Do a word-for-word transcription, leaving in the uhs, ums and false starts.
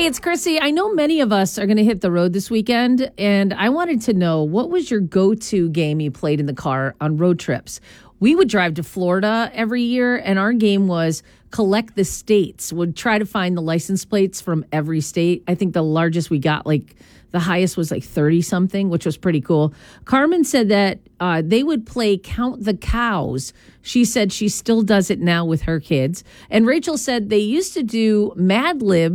it's Chrissy. I know many of us are going to hit the road this weekend, and I wanted to know, what was your go-to game you played in the car on road trips? We would drive to Florida every year, and our game was collect the states. Would try to find the license plates from every state. I think the largest we got, like the highest was like thirty something, which was pretty cool. Carmen said that uh, they would play Count the Cows. She said she still does it now with her kids. And Rachel said they used to do Mad Lib